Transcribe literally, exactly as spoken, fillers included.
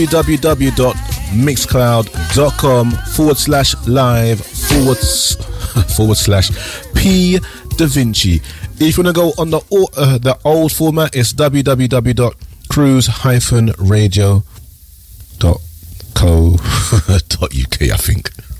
www.mixcloud.com forward slash live forward, forward slash P Da Vinci. If you want to go on the uh, the old format, it's www dot cruise dash radio dot co dot uk, I think.